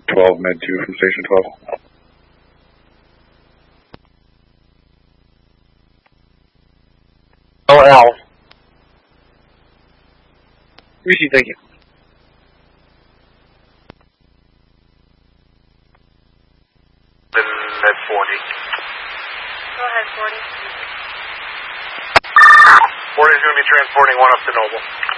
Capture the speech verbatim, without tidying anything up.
twelve, Med two from Station twelve. Oh, Al. Rishi, thank you. Med forty. Go ahead, forty. forty is going to be transporting one up to Noble.